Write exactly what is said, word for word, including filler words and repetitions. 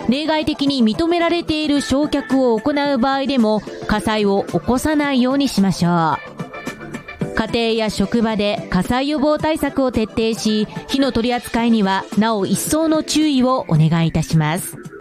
例外的に認められている焼却を行う場合でも火災を起こさないようにしましょう。家庭や職場で火災予防対策を徹底し、火の取り扱いにはなお一層の注意をお願いいたします。